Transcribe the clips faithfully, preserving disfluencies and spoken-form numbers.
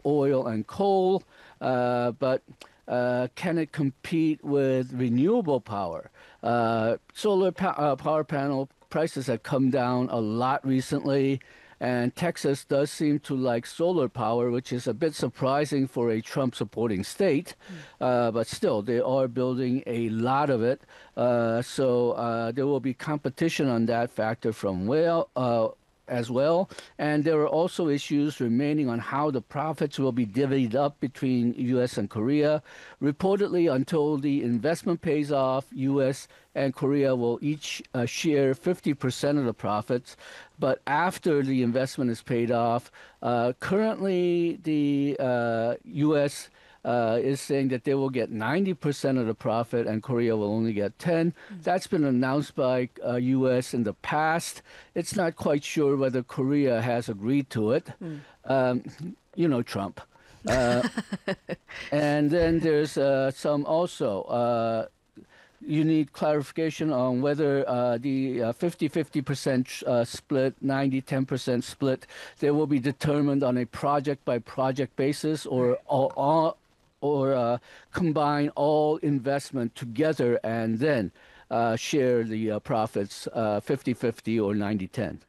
oil and coal, uh, but uh, can it compete with renewable power? Uh, solar pa- uh, power panel prices have come down a lot recently, and Texas does seem to like solar power, which is a bit surprising for a Trump-supporting state. Mm. Uh, but still, they are building a lot of it. Uh, so uh, there will be competition on that factor from well. Uh, as well. And there are also issues remaining on how the profits will be divvied up between U S and Korea. Reportedly, until the investment pays off, U S and Korea will each uh, share fifty percent of the profits. But after the investment is paid off, uh, currently the uh, U S Uh, is saying that they will get ninety percent of the profit and Korea will only get ten. Mm. That's been announced by uh, U S in the past. It's not quite sure whether Korea has agreed to it. Mm. Um, you know, Trump. Uh, and then there's uh, some also. Uh, you need clarification on whether uh, the uh, fifty-fifty percent uh, split, ninety ten percent split, they will be determined on a project-by-project basis or all, all or uh, combine all investment together and then uh, share the uh, profits uh, fifty-fifty or ninety ten.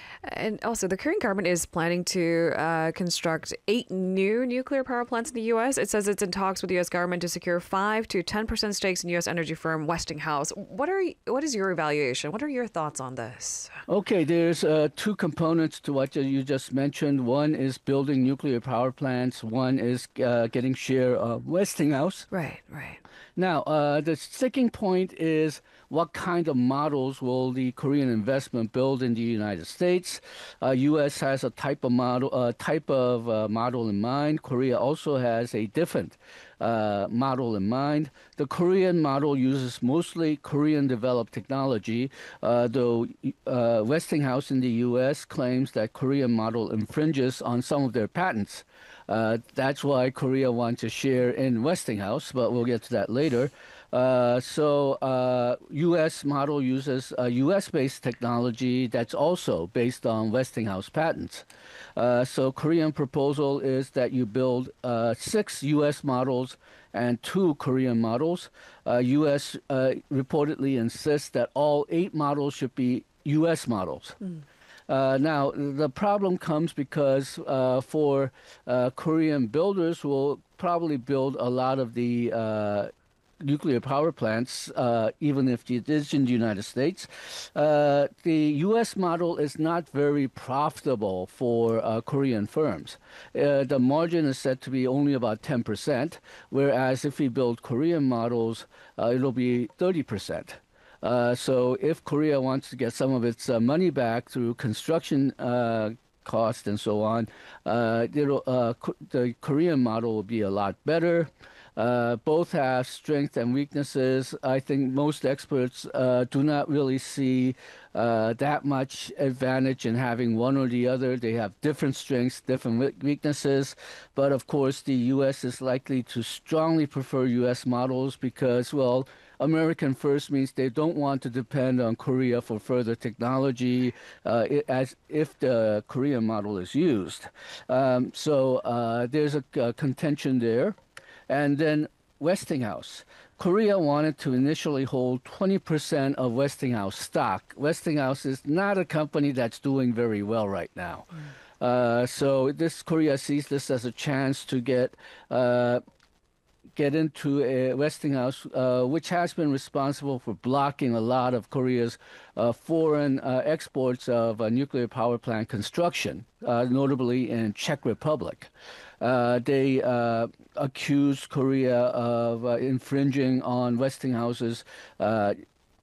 And also, the Korean government is planning to uh, construct eight new nuclear power plants in the U S. It says it's in talks with the U S government to secure five to ten percent stakes in U S energy firm Westinghouse. What are what is your evaluation? What are your thoughts on this? Okay, there's uh, two components to what you just mentioned. One is building nuclear power plants. One is uh, getting share of Westinghouse. Right, right. Now, uh, the sticking point is what kind of models will the Korean investment build in the United States? Uh, U S has a type of model, uh, type of uh, model in mind. Korea also has a different uh, model in mind. The Korean model uses mostly Korean-developed technology, uh, though uh, Westinghouse in the U S claims that Korean model infringes on some of their patents. Uh, that's why Korea wants to share in Westinghouse, but we'll get to that later. Uh, so uh, U S model uses a U S-based technology that's also based on Westinghouse patents. Uh, so Korean proposal is that you build uh, six U S models and two Korean models. Uh, U S uh, reportedly insists that all eight models should be U S models. Mm. Uh, now, the problem comes because uh, for uh, Korean builders will probably build a lot of the uh, nuclear power plants, uh, even if it is in the United States. Uh, the U S model is not very profitable for uh, Korean firms. Uh, the margin is said to be only about ten percent, whereas if we build Korean models, uh, it'll be thirty percent. Uh, so if Korea wants to get some of its uh, money back through construction uh, cost and so on, uh, it'll, uh, the Korean model will be a lot better. Uh, both have strengths and weaknesses. I think most experts uh, do not really see uh, that much advantage in having one or the other. They have different strengths, different weaknesses. But of course, the U S is likely to strongly prefer U S models because, well, American first means they don't want to depend on Korea for further technology uh, as if the Korean model is used. Um, so uh, there's a, a contention there. And then Westinghouse. Korea wanted to initially hold twenty percent of Westinghouse stock. Westinghouse is not a company that's doing very well right now. Mm. Uh, so this Korea sees this as a chance to get uh, get into uh, Westinghouse, uh, which has been responsible for blocking a lot of Korea's uh, foreign uh, exports of uh, nuclear power plant construction, uh, notably in Czech Republic. Uh, they uh, accused Korea of uh, infringing on Westinghouse's uh,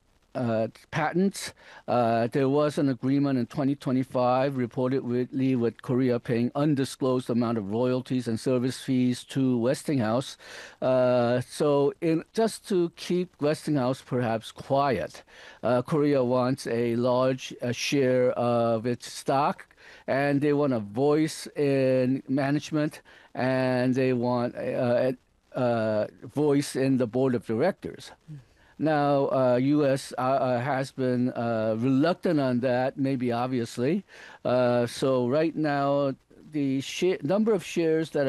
uh, patents. Uh, there was an agreement in twenty twenty-five, reportedly with Korea paying undisclosed amount of royalties and service fees to Westinghouse. Uh, so in, just to keep Westinghouse perhaps quiet, uh, Korea wants a large uh, share of its stock, and they want a voice in management, and they want a, a, a voice in the board of directors. Mm. Now, uh, U S uh, uh, has been uh, reluctant on that, maybe obviously. Uh, so right now, the share, number of shares that